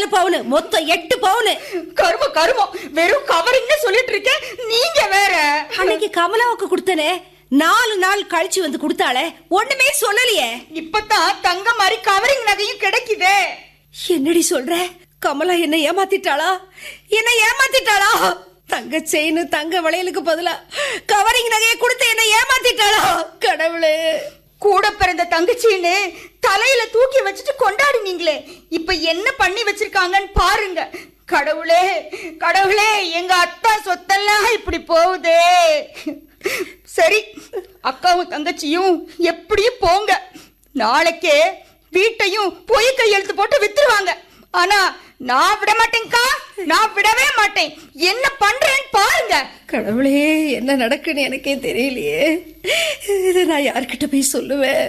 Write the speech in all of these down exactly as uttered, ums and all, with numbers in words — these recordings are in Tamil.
பவுனு, மொத்தம் எட்டு பவுனு. கரும கருமம், வெறும் கவரிங்னு சொல்லிட்டு இருக்கேன், நீங்க வேற. அன்னைக்கு கமலாவுக்கு கொடுத்தனே, நாலு நாள் கழிச்சு வந்து கொடுத்தாளே, ஒண்ணுமே சொல்லலையே. இப்பதான் தங்க மாதிரி கவரிங் நகையும் கிடைக்குதே. என்னடி சொல்ற? கமலா என்ன ஏமாத்திட்டாளா? என்ன ஏமாத்திட்டாளா? தங்க செயின் தங்க வளையலுக்கு பதிலா கவரிங் நகையை கொடுத்து என்ன ஏமாத்திட்டாளா? கடவுளே, கூட பிறந்த தங்கச்சின்னு தலையில தூக்கி வச்சுட்டு கொண்டாடினீங்களே, இப்ப என்ன பண்ணி வச்சிருக்காங்கன்னு பாருங்க. கடவுளே கடவுளே, எங்க அத்தா சொத்தெல்லாம் இப்படி போகுதே. சரி, அக்காவும் தங்கச்சியும் எப்படியும் போங்க. நாளைக்கே வீட்டையும் பொய் கையெழுத்து போட்டு வித்துருவாங்க. ஆனா நான் விட மாட்டேன்க்கா, நான் விடவே மாட்டேன். என்ன பண்றேன்னு பாருங்க. கடவுளே, என்ன நடக்குன்னு எனக்கே தெரியலையே. இதை நான் யார்கிட்ட போய் சொல்லுவேன்?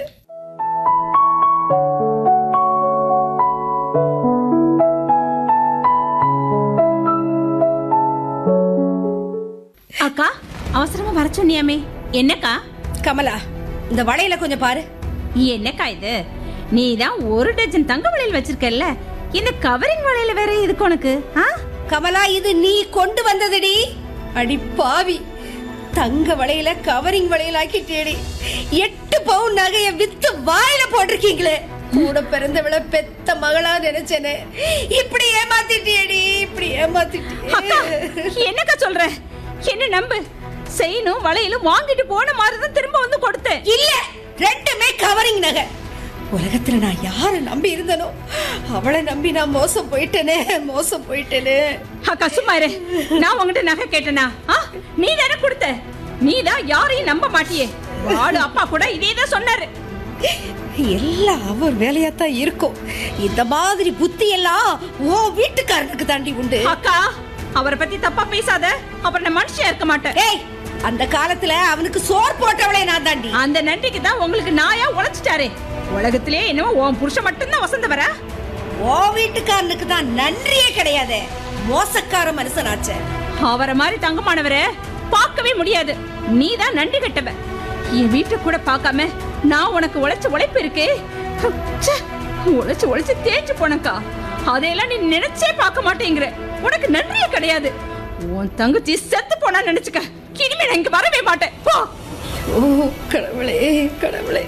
அக்கா, அவசரமா வர சொன்னியாமே, என்னக்கா? கமலா, இந்த வளையல கொஞ்சம் பாரு. என்னக்கா இது? நீதான் ஒரு டஜன் தங்க வளையல் வச்சிருக்கல்ல, இந்த கவரிங் வளையல வேற எதுக்கு உனக்கு? கமலா, இது நீ கொண்டு வந்ததுடி. அடி பாவி, தங்க வளையல கவரிங் வளையலாக்கிட்டேடி. எட்டு பவுன் நகைய வித்து வாயில போட்டிருக்கீங்களே. கூட பிறந்தவள பெத்த மகளா நினைச்சேனே, இப்படி ஏமாத்திட்டியேடி, இப்படி ஏமாத்திட்டியே. என்னக்கா சொல்ற? என்ன நம்பு, செயினும் வளையலும் வாங்கிட்டு போன மாதிரிதான் திரும்ப வந்து கொடுத்தேன். இல்ல, ரெண்டுமே கவரிங் நகை. உலகத்துல நான் யார நம்பி இருந்தனோ அவளை நம்பி நான் மோசம் போயிட்டேனே, மோசம் போயிட்டேனே. அக்கா சும்மா இரு. நான் உங்ககிட்ட நகை கேட்டனா? நீ தானே கொடுத்த. நீ தான் யாரையும் நம்ப மாட்டியே. வாடு அப்பா கூட இதேதான் சொன்னாரு. எல்லாம் அவர் வேலையாத்தான் இருக்கும். இந்த மாதிரி புத்தி எல்லாம் ஓ வீட்டுக்காரனுக்கு தாண்டி உண்டு. அக்கா, அவரை பத்தி தப்பா பேசாத, அப்புறம் நான் மனுஷியா இருக்க மாட்டேன். ஏய், அந்த காலத்துல அவனுக்கு சோறு போட்டவளே நான் தாண்டி. அந்த நன்றிக்கு தான் உங்களுக்கு நாயா உழைச்சிட்டாரே. உலகத்திலே என்னவோ உன் புருஷன் மட்டும்தான் வசந்தவரா? ஓ வீட்டுக்காரனுக்கு தான் நன்றியே கிடையாது. மோசக்கார மனுஷனாச்சே. அவரை மாதிரி தங்கமானவரை பார்க்கவே முடியாது. நீ தான் நன்றி கட்டவ. என் வீட்டை கூட பார்க்காம நான் உனக்கு உழைச்ச உழைப்பு இருக்கே, உழைச்சு உழைச்சு தேய்ச்சு போனக்கா. அதையெல்லாம் நீ நினைச்சே பார்க்க மாட்டேங்கிற. உனக்கு நன்றியே கிடையாது. உன் தங்கச்சி செத்து போனா நினைச்சுக்க. இனிமே நான் இங்க வரவே மாட்டேன். போ. ஓ கடவுளே, கடவுளே.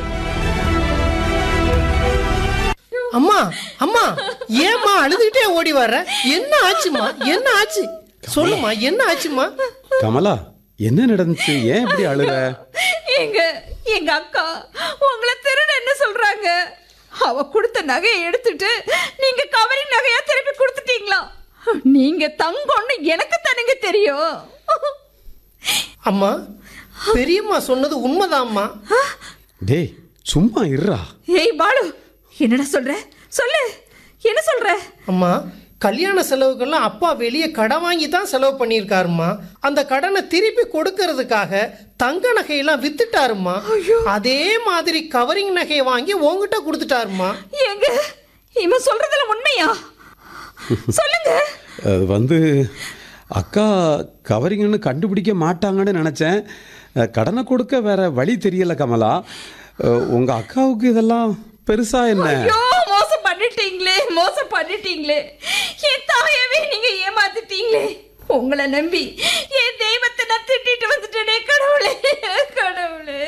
அம்மா, அம்மா, ஏம்மா அழுதுகிட்டே ஓடி வர்ற? என்ன ஆச்சுமா? என்ன ஆச்சு? சொல்லுமா, என்ன ஆச்சுமா? கமலா, என்ன நடந்துச்சு? ஏன் இப்படி அழுற? எங்க எங்க அக்கா உங்களை திருட என்ன சொல்றாங்க. அவ கொடுத்த நகையை எடுத்துட்டு நீங்க கவரிங் நகையா திருப்பி கொடுத்துட்டீங்களா? நீங்க தங்கம்னு எனக்கு தானங்க தெரியும். அம்மா, பெரியம்மா சொன்னது உண்மைதான்மா. டேய், சும்மா இருடா. ஏய் பாலு, என்னடா சொல்ற? சொல்லு, என்ன சொல்ற? அம்மா, கல்யாண செலவுக்கெல்லாம் அப்பா வெளியே கடன் வாங்கி தான் செலவு பண்ணியிருக்காருமா. அந்த கடனை திருப்பி கொடுக்கறதுக்காக தங்க நகையெல்லாம் வித்துட்டாருமா. அதே மாதிரி கவரிங் நகையை வாங்கி உங்ககிட்ட கொடுத்துட்டாருமா. எங்க இவன் சொல்றதுல உண்மையா? சொல்லுங்க. வந்து அக்கா கவரிங்னு கண்டுபிடிக்க மாட்டாங்கன்னு நினைச்சேன். கடனை கொடுக்க வேற வழி தெரியல கமலா. உங்க அக்காவுக்கு இதெல்லாம் பெருசா என்ன? ஐயோ, மோசம் பண்ணிட்டீங்களே, மோசம் பண்ணிட்டீங்களே. என் தாயவே நீங்க ஏமாத்திட்டீங்களே. உங்களை நம்பி என் தெய்வத்தை நான் திட்டிட்டு வந்துட்டேனே. கடவுளே, கடவுளே.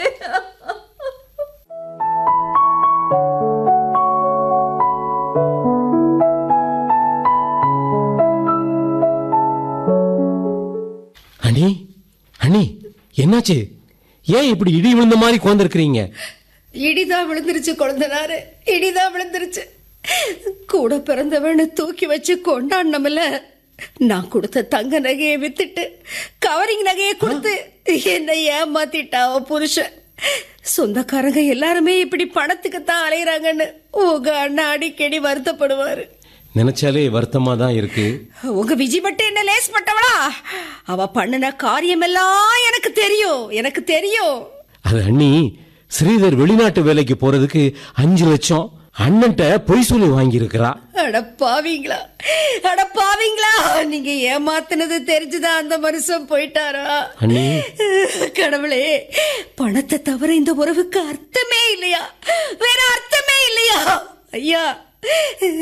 அண்ணி, அண்ணி, என்னாச்சு? ஏன் இப்படி இடி விழுந்த மாதிரி கோந்திருக்கிறீங்க? இடிதான் விழுந்துருச்சு கொழுந்தனாரு, இடிதான் விழுந்துருச்சு. கூட பிறந்தவன்னு தூக்கி வச்சு கொண்டாடணும்ல. நான் கொடுத்த தங்க நகையை வித்துட்டு கவரிங் நகையை கொடுத்து என்னை ஏமாத்திட்டா புருஷன். சொந்தக்காரங்க எல்லாருமே இப்படி பணத்துக்கு தான் அலையிறாங்கன்னு உங்க அண்ணா அடிக்கடி வருத்தப்படுவாரு. நினைச்சாலே வருத்தமா தான் இருக்கு. உங்க விஜி மட்டும் என்ன லேஸ் பட்டவளா? அவ பண்ணின காரியம் எல்லாம் எனக்கு தெரியும், எனக்கு தெரியும். அது அண்ணி, ஸ்ரீதர் வெளிநாட்டு வேலைக்கு போறதுக்கு அஞ்சு லட்சம் அண்ணன்ட்ட பொய் சொல்லி வாங்கி இருக்கிறா. அடப்பாவீங்களா, அடப்பாவீங்களா, நீங்க ஏமாத்தினது தெரிஞ்சுதான் அந்த மனுஷன் போயிட்டாரா? அண்ணி, கடவுளே, பணத்தை தவிர இந்த உறவுக்கு அர்த்தமே இல்லையா? வேற அர்த்தமே இல்லையா? ஐயா,